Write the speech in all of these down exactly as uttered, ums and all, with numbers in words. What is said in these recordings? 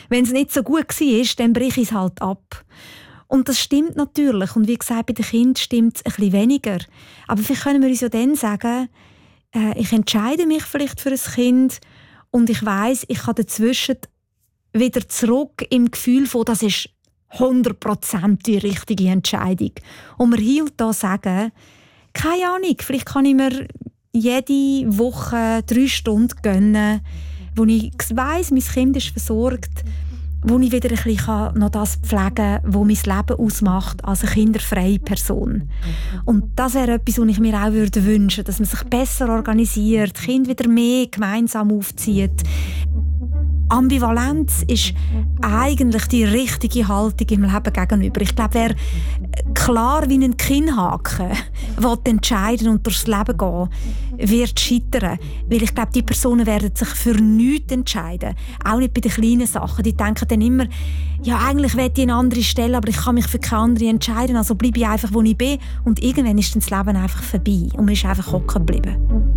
Wenn es nicht so gut war, dann breche ich es halt ab. Und das stimmt natürlich. Und wie gesagt, bei den Kindern stimmt es ein bisschen weniger. Aber vielleicht können wir uns ja dann sagen, äh, ich entscheide mich vielleicht für ein Kind und ich weiss, ich kann dazwischen wieder zurück im Gefühl von, das ist hundert Prozent die richtige Entscheidung. Und wir hier und da sagen, keine Ahnung, vielleicht kann ich mir jede Woche drei Stunden gönnen, wo ich weiss, mein Kind ist versorgt, wo ich wieder ein bisschen noch das pflegen kann, was mein Leben ausmacht als eine kinderfreie Person. Und das wäre etwas, was ich mir auch wünschen würde, dass man sich besser organisiert, die Kinder wieder mehr gemeinsam aufzieht. Ambivalenz ist eigentlich die richtige Haltung im Leben gegenüber. Ich glaube, wer klar wie ein Kinnhaken will entscheiden und durchs Leben gehen, wird scheitern. Weil ich glaube, die Personen werden sich für nichts entscheiden. Auch nicht bei den kleinen Sachen. Die denken dann immer, ja, eigentlich will ich eine andere Stelle, aber ich kann mich für keine andere entscheiden. Also bleibe ich einfach, wo ich bin. Und irgendwann ist dann das Leben einfach vorbei. Und man ist einfach hocken geblieben.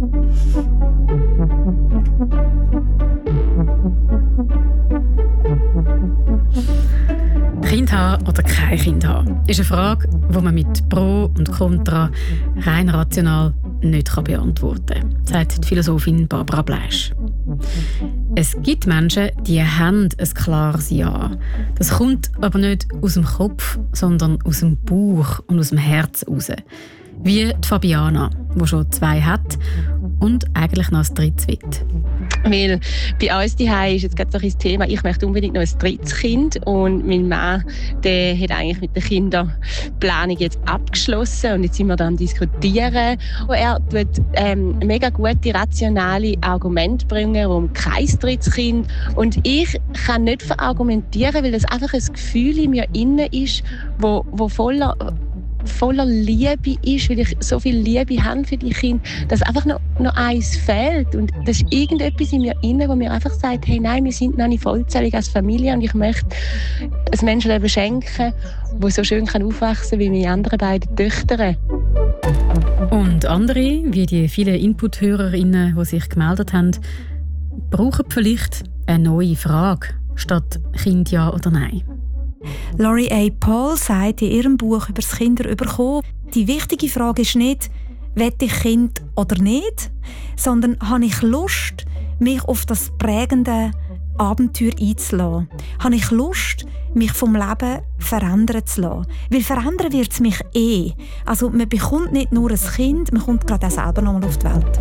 Kind haben oder kein Kind haben, ist eine Frage, die man mit Pro und Contra rein rational nicht beantworten kann, sagt die Philosophin Barbara Bleisch. Es gibt Menschen, die haben ein klares Ja. Das kommt aber nicht aus dem Kopf, sondern aus dem Bauch und aus dem Herz raus. Wie die Fabiana, die schon zwei hat und eigentlich noch ein drittes will. Weil bei uns daheim ist jetzt gerade so ein Thema, ich möchte unbedingt noch ein drittes Kind und mein Mann, der hat eigentlich mit der Kinderplanung jetzt abgeschlossen und jetzt sind wir da am Diskutieren. Und er tut ähm, mega gute, rationale Argumente bringen, um kein drittes Kind. Und ich kann nicht verargumentieren, weil das einfach ein Gefühl in mir innen ist, wo, wo voller voller Liebe ist, weil ich so viel Liebe habe für die Kinder, dass einfach noch, noch eins fehlt. Und das ist irgendetwas in mir inne, wo mir einfach sagt, hey, nein, wir sind noch nicht vollzählig als Familie und ich möchte ein Menschenleben schenken, das so schön kann aufwachsen wie meine anderen beiden Töchter. Und andere, wie die vielen Input-HörerInnen, die sich gemeldet haben, brauchen vielleicht eine neue Frage statt Kind ja oder nein. Laurie A. Paul sagt in ihrem Buch über das Kinderüberkommen, die wichtige Frage ist nicht, will ich Kind oder nicht, sondern habe ich Lust, mich auf das prägende Abenteuer einzulassen? Habe ich Lust, mich vom Leben verändern zu lassen? Weil verändern wird es mich eh. Also man bekommt nicht nur ein Kind, man kommt gerade auch selber nochmal auf die Welt.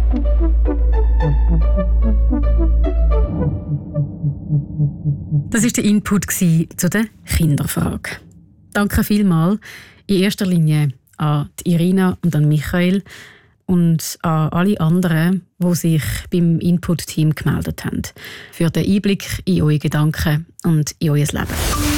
Das war der Input zu der Kinderfrage. Danke vielmals in erster Linie an Irina und an Michael und an alle anderen, die sich beim Input-Team gemeldet haben, für den Einblick in eure Gedanken und in euer Leben.